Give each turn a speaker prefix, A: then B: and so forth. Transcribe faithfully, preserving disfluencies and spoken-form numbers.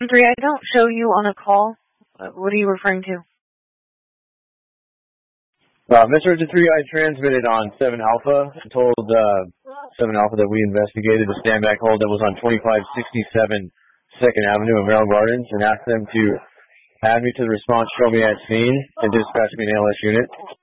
A: Three, I don't show you on a call. What are you referring to?
B: Uh, Mister three, I transmitted on seven Alpha. I told uh, seven Alpha that we investigated the standback hold that was on twenty-five sixty-seven second Avenue in Merrill Gardens and asked them to add me to the response, show me at scene, and dispatch me an A L S unit.